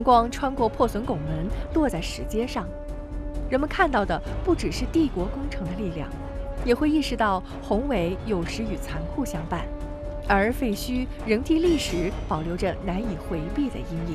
光穿过破损拱门，落在石阶上，人们看到的不只是帝国工程的力量，也会意识到宏伟有时与残酷相伴，而废墟仍替历史保留着难以回避的阴影。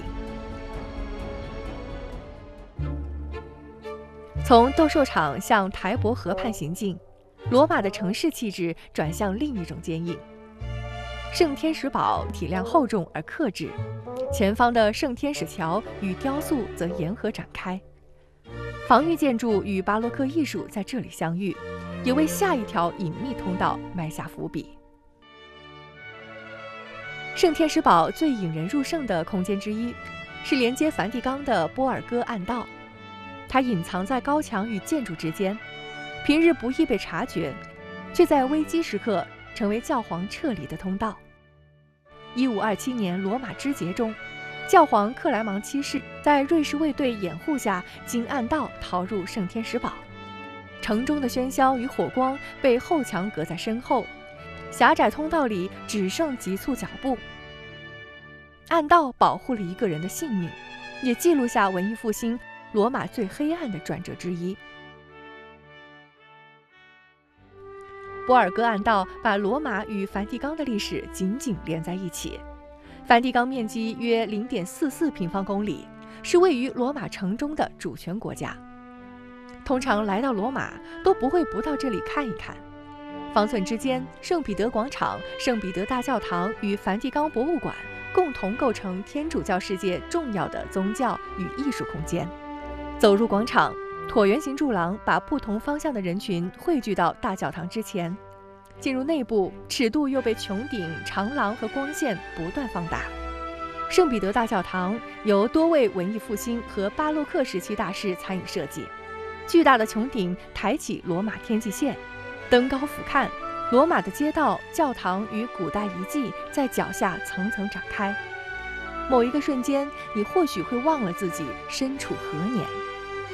从斗兽场向台伯河畔行进，罗马的城市气质转向另一种坚硬。圣天使堡体量厚重而克制，前方的圣天使桥与雕塑则沿河展开，防御建筑与巴洛克艺术在这里相遇，也为下一条隐秘通道埋下伏笔。圣天使堡最引人入胜的空间之一，是连接梵蒂冈的波尔戈暗道，它隐藏在高墙与建筑之间，平日不易被察觉，却在危机时刻成为教皇撤离的通道。1527年罗马之劫中，教皇克莱芒七世在瑞士卫队掩护下经暗道逃入圣天使堡，城中的喧嚣与火光被后墙隔在身后，狭窄通道里只剩急促脚步。暗道保护了一个人的性命，也记录下文艺复兴罗马最黑暗的转折之一。波尔戈暗道把罗马与梵蒂冈的历史紧紧连在一起。梵蒂冈面积约0.44平方公里，是位于罗马城中的主权国家。通常来到罗马都不会不到这里看一看。方寸之间，圣彼得广场、圣彼得大教堂与梵蒂冈博物馆共同构成天主教世界重要的宗教与艺术空间。走入广场，椭圆形柱廊把不同方向的人群汇聚到大教堂之前。进入内部，尺度又被穹顶、长廊和光线不断放大。圣彼得大教堂由多位文艺复兴和巴洛克时期大师参与设计，巨大的穹顶抬起罗马天际线，登高俯瞰，罗马的街道、教堂与古代遗迹在脚下层层展开。某一个瞬间，你或许会忘了自己身处何年。